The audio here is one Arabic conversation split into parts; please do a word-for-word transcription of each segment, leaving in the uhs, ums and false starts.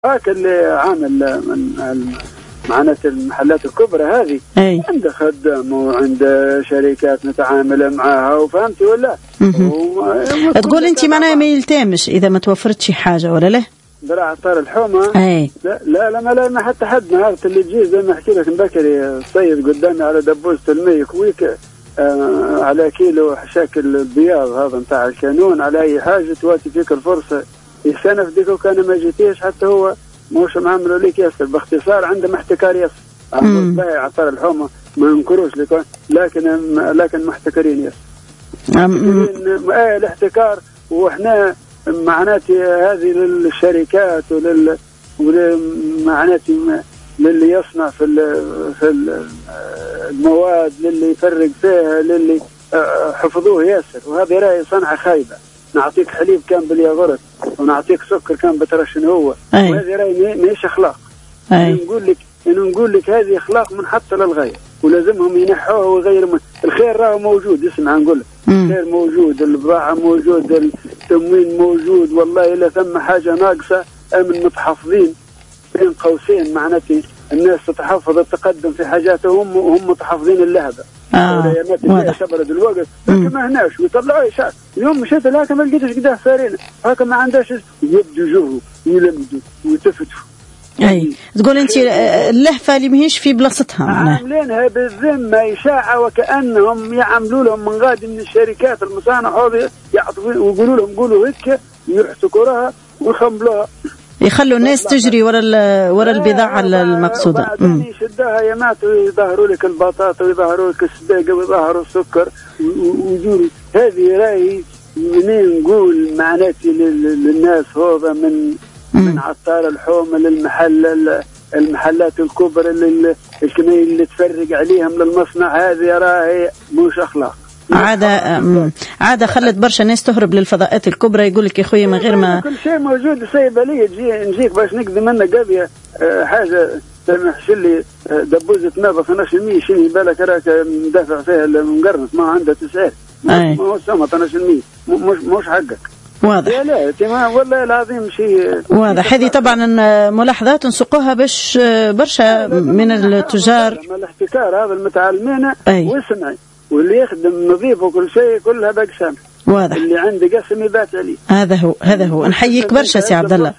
هاك اللي عامل من معناته المحلات الكبرى هذه أي. عنده خدام وعند شركات نتعامل معها وفهمتي ولا و... تقول انت معناها ما يلتامش اذا ما توفرت شي حاجه ولا لا دراع عطار الحومه. اي لا لا لا ما, لا ما حتى حد نهار اللي تجي زي ما احكي لك بكري الصيد قدامي على دبوسه المي كويك آه على كيلو حشاكل البياض هذا نتاع الكانون على اي حاجه تواتي فيك الفرصه يسنف ديك وكان ما جيتيش حتى هو موش معامله ليك ياسر باختصار عنده محتكر ياسر باهي عطار الحومه ما ينكروش لكن لكن محتكرين ياسر محتكرين ايه الاحتكار واحنا معناتي هذه للشركات ولل معناتي للي يصنع في في المواد للي يفرق فيها للي حفظوه ياسر وهذه راهي صنعه خايبه. نعطيك حليب كان بالياغورت ونعطيك سكر كان بترى شنو هو وهذه راهي ماهيش اخلاق. نقول لك انه نقول لك هذه اخلاق منحطه للغايه ولازمهم ينحوها ويغيروا. الخير راهو موجود اسمع نقول لك الخير موجود البضاعه موجود التموين موجود والله الا ثم حاجه ناقصه امن متحفظين بين قوسين معناتي الناس تتحفظ التقدم في حاجاتهم وهم متحفظين اللهبه. اه واضح تبرد الوقت لكن ما هناش ويطلعوا يشعر اليوم مشيت لكن ما لقيتش قداه سارين هكا ما عندهاش يبدو جهو ويلمدوا ويتفتوا. اي تقول انت اللهفه اللي ماهيش في بلاصتها معناها عاملينها بالذمه اشاعه وكانهم يعملوا لهم من غادي من الشركات المصانع هذه يعطوا ويقولوا لهم قولوا هيك يحتكروها ويخملوها يخلوا الناس تجري ورا ورا البضاعه المقصوده. بعدين يشدوها يمات ويظهروا لك البطاطا ويظهروا لك السباقه ويظهروا السكر ويجوري. هذه راهي منين نقول معناتي للناس هذا من من عطار الحومه للمحل المحلات الكبرى اللي اللي تفرق عليهم للمصنع هذه راهي مش اخلاق. عادة عادة خلت برشا ناس تهرب للفضاءات الكبرى يقول لك يا خويا من غير ما كل شيء موجود سايبه لي تجي نجيك باش نقدم منك قضيه حاجه سمح لي دبوزه ماء ب اثناش بالمية شنو بالك راك مدافع فيها المقرنص ما عنده تسعير ما هو سما اثناش بالمية مش مش حقك. واضح. لا لا والله العظيم شيء واضح. هذه طبعا ملاحظات نسقوها باش برشا من التجار الاحتكار هذا المتعلمين واسمعي واللي يخدم نظيف وكل شيء كلها بقسام. واضح. اللي عنده قسم يبات عليه. هذا هو هذا هو نحييك برشا سي عبد الله.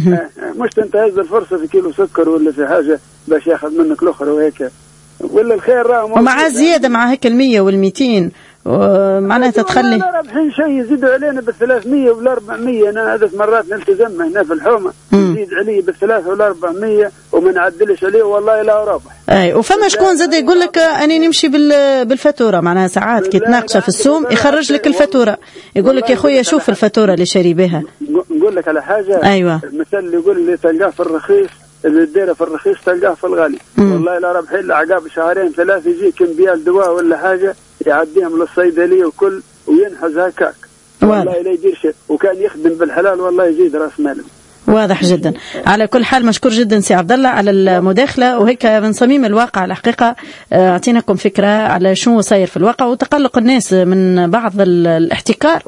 مش تنتهز الفرصه في كيلو سكر ولا في حاجه باش ياخذ منك الاخر وهيك ولا الخير راه ومع زياده مع هيك المية والميتين معناتها تخلي لا رابحين شيء يزيدوا علينا بالثلاثمية والأربعمية. أنا عدة مرات نلتزم هنا في الحومة يزيد علي بالثلاثة والأربعمية وما نعدلش عليه والله لا رابح. أي وفما شكون زاد يقول لك أنا نمشي بالفاتورة معناها ساعات كي تناقشه في السوم يخرج لك الفاتورة يقول لك يا خويا شوف الفاتورة اللي شاري بها. نقول لك على حاجة. أيوة. المثل اللي يقول اللي تلقاه في الرخيص اللي تديره في الرخيص تلقاه في الغالي. مم. والله لا ربحين إلا عقاب شهرين ثلاثة يجيك كمبيال دواء ولا حاجة يعديهم للصيدلية وكل وينحز هكاك. والله لا يدير شيء وكان يخدم بالحلال والله يزيد راس ماله. واضح جدا. على كل حال مشكور جدا سي عبد الله على المداخله وهيك من صميم الواقع الحقيقه اعطيناكم فكره على شنو صاير في الواقع وتقلق الناس من بعض الاحتكار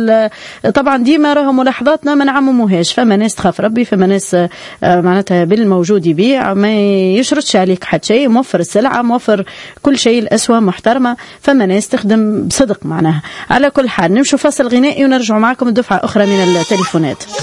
وطبعا ديما راهو ملاحظاتنا ما نعمموهاش. فما ناس تخاف ربي فما ناس معناتها بالموجود يبيع ما يشرطش عليك حتى شيء موفر السلعه موفر كل شيء الاسواق محترمه. فما ناس تخدم بصدق معناها. على كل حال نمشوا فاصل غنائي ونرجع معكم دفعه اخرى من التليفونات.